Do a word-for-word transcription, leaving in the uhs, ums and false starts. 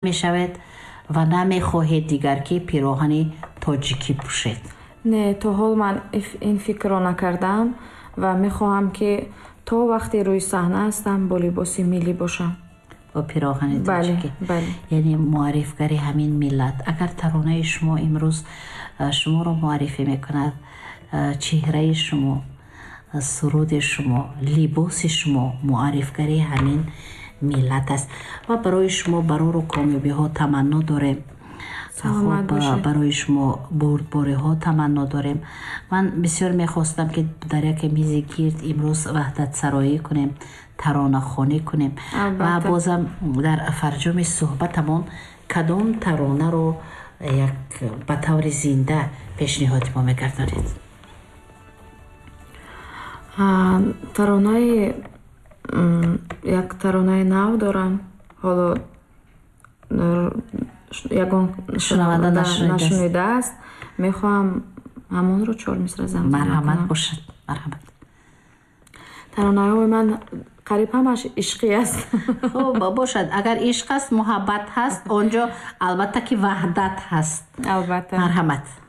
мешавед ва намехоҳед дигар ки пироҳани тоҷикӣ пӯшед? Не, то ҳол ман ин фикрро накардам ва мехоҳам ки то вақте рӯи саҳна ҳастам бо либоси миллӣ бошам. бо пироҳани тоҷикӣ? бале. Яъне муаррифгари ҳамин миллат. Агар таронаи шумо имрӯз шуморо муаррифӣ мекунад, чеҳраи шумо, суруди шумо, либоси шумо муаррифгари ҳамин миллат аст ва барои шумо барору комёбиҳо таманно дорем. барои шумо бурдбориҳо таманно дорем. Ман бисёр мехостам ки дар яке мизи гирд имрӯз ваҳдатсароӣ кунем, таронахонӣ кунем ва бозам дар фарҷоми суҳбатамон кадом таронаро як ба таври зинда пешниҳоди мо мегардонед? таронаи як таронаи нав дорам. ҳоло ягон шунаванда нашунидааст. Мехоҳам ҳамонро чор мисра замзам марҳамат бошад. Марҳамат. таронаҳои ман қариб ҳамаш ишқӣ аст. бошад, агар ишқ аст, муҳаббат ҳаст, онҷо албатта ки ваҳдат ҳаст. Албатта. Марҳамат.